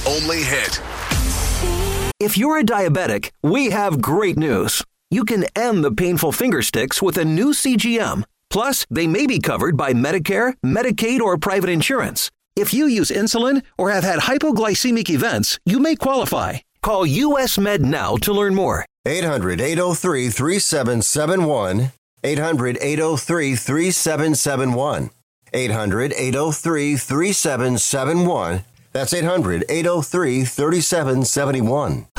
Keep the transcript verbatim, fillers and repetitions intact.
only hit. If you're a diabetic, we have great news. You can end the painful finger sticks with a new C G M. Plus, they may be covered by Medicare, Medicaid, or private insurance. If you use insulin or have had hypoglycemic events, you may qualify. Call U S Med now to learn more. eight hundred, eight oh three, three seven seven one. eight hundred, eight oh three, three seven seven one. eight hundred, eight oh three, three seven seven one. That's eight hundred, eight oh three, three seven seven one.